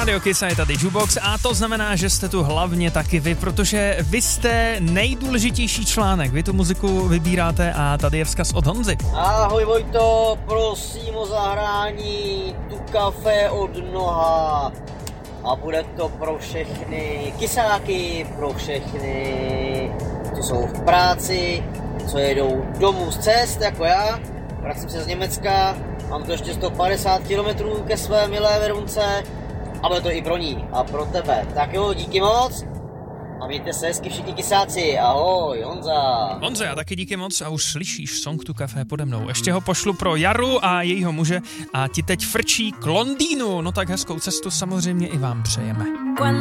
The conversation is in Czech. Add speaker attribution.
Speaker 1: Radio Kiss a je tady Jukebox a to znamená, že jste tu hlavně taky vy, protože vy jste nejdůležitější článek, vy tu muziku vybíráte a tady je vzkaz od Honzy.
Speaker 2: Ahoj Vojto, prosím o zahrání Tu kafe od Noha a bude to pro všechny kysáky, pro všechny, co jsou v práci, co jedou domů z cest, jako já, vracím se z Německa, mám to ještě 150 km ke své milé Verunce a bude to i pro ní a pro tebe. Tak jo, díky moc a mějte se hezky všichni kysáci. Ahoj, Honza.
Speaker 1: Honzo, já taky díky moc a už slyšíš song Tu kafe pode mnou. Ještě ho pošlu pro Jaru a jejího muže a ti teď frčí k Londýnu. No tak hezkou cestu samozřejmě i vám přejeme.